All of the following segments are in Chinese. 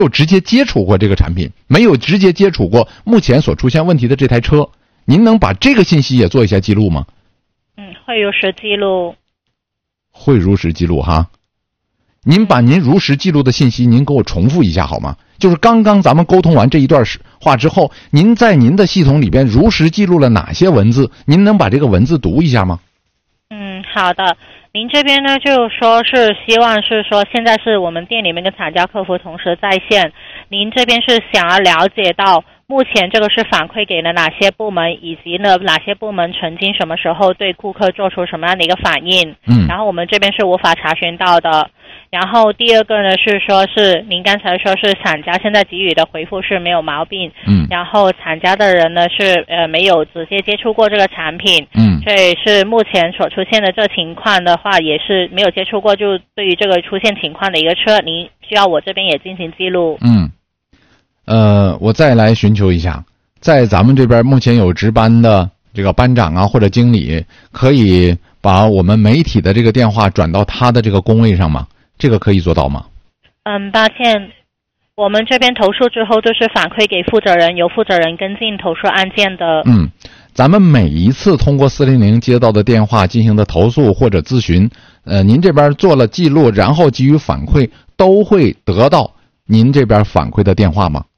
有直接接触过这个产品，没有直接接触过目前所出现问题的这台车，您能把这个信息也做一下记录吗？ 会如实记录。 会如实记录哈。您把您如实记录的信息您给我重复一下好吗？就是刚刚咱们沟通完这一段话之后，您在您的系统里边如实记录了哪些文字？您能把这个文字读一下吗？ 好的。您这边呢，就说是希望是说，现在是我们店里面的厂家客服同时在线，您这边是想要了解到目前这个是反馈给了哪些部门，以及呢哪些部门曾经什么时候对顾客做出什么样的一个反应，然后我们这边是无法查询到的。然后第二个呢是说是您刚才说是厂家现在给予的回复是没有毛病，然后厂家的人呢是没有直接接触过这个产品，所以是目前所出现的这情况的话也是没有接触过，就对于这个出现情况的一个车，您需要我这边也进行记录。 我再来寻求一下，在咱们这边目前有值班的这个班长啊或者经理，可以把我们媒体的这个电话转到他的这个工位上吗？这个可以做到吗？ 抱歉，我们这边投诉之后就是反馈给负责人，由负责人跟进投诉案件的。 咱们每一次通过400接到的电话进行的投诉或者咨询，您这边做了记录，然后给予反馈，都会得到您这边反馈的电话吗？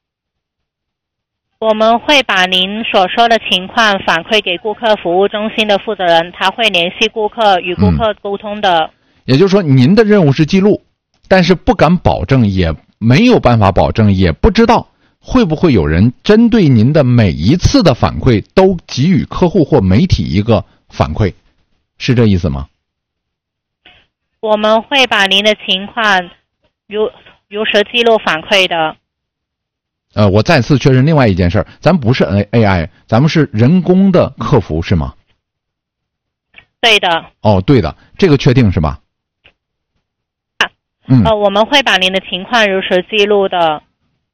我们会把您所说的情况反馈给顾客服务中心的负责人，他会联系顾客，与顾客沟通的。 也就是说，您的任务是记录，但是不敢保证，也没有办法保证，也不知道会不会有人针对您的每一次的反馈都给予客户或媒体一个反馈，是这意思吗？ 我们会把您的情况如实记录反馈的。 我再次确认另外一件事，咱不是 AI， 咱们是人工的客服是吗？ 对的。 对的，这个确定是吧？ 我们会把您的情况如实记录的。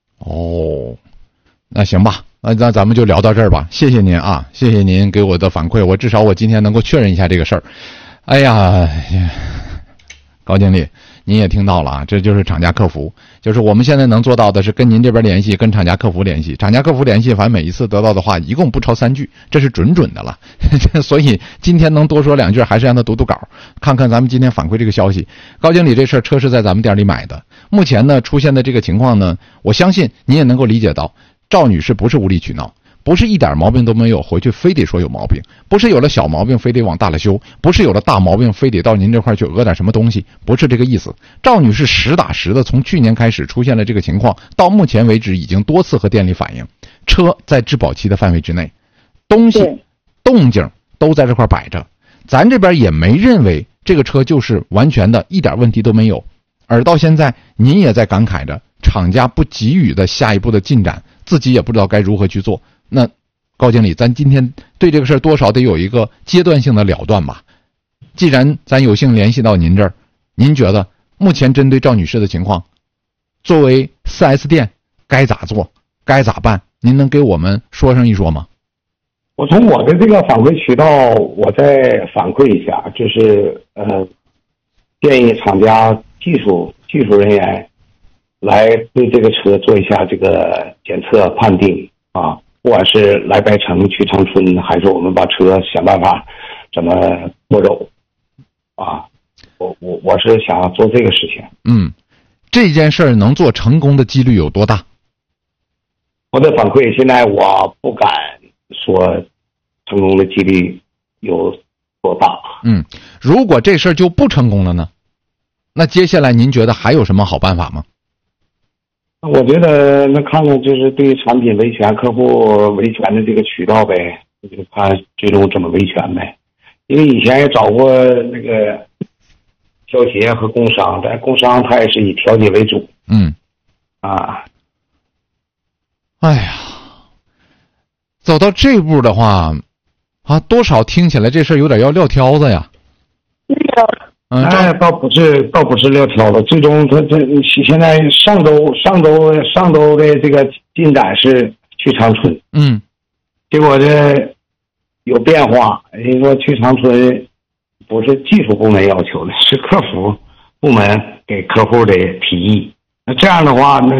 那行吧，那咱们就聊到这儿吧。谢谢您啊，谢谢您给我的反馈，至少我今天能够确认一下这个事儿。哎呀，高经理，您也听到了啊，这就是厂家客服，就是我们现在能做到的是跟您这边联系，跟厂家客服联系，厂家客服联系，反正每一次得到的话一共不超3句，这是准的了。所以今天能多说2句，还是让他读稿，看看咱们今天反馈这个消息。高经理，这事儿车是在咱们店里买的，目前呢出现的这个情况呢，我相信您也能够理解到，赵女士不是无理取闹，不是一点毛病都没有回去非得说有毛病，不是有了小毛病非得往大了修，不是有了大毛病非得到您这块去讹点什么东西，不是这个意思。赵女士实打实的从去年开始出现了这个情况，到目前为止已经多次和店里反映，车在质保期的范围之内，东西动静都在这块摆着，咱这边也没认为这个车就是完全的一点问题都没有，而到现在您也在感慨着厂家不给予的下一步的进展，自己也不知道该如何去做。那高经理，咱今天对这个事儿多少得有一个阶段性的了断吧。既然咱有幸联系到您这儿，您觉得目前针对赵女士的情况，作为 4S 店该咋做该咋办，您能给我们说上一说吗？ 我从我的这个反馈渠道我再反馈一下，就是建议厂家技术人员来对这个车做一下这个检测判定啊，不管是来白城去长春，还是我们把车想办法怎么拖走啊，我是想做这个事情。 这件事儿能做成功的几率有多大？ 我的反馈现在我不敢说成功的几率有多大。 如果这事儿就不成功了呢？那接下来您觉得还有什么好办法吗？ 我觉得那看看就是对产品维权、客户维权的这个渠道呗，就看最终怎么维权呗。因为以前也找过那个调解和工商，但工商他也是以调解为主。 哎呀，走到这步的话多少听起来这事儿有点要撂挑子呀。 倒不是撂挑子，最终他现在上周的这个进展是去长春，结果这有变化，人说去长春不是技术部门要求的，是客服部门给客户的提议。那这样的话，那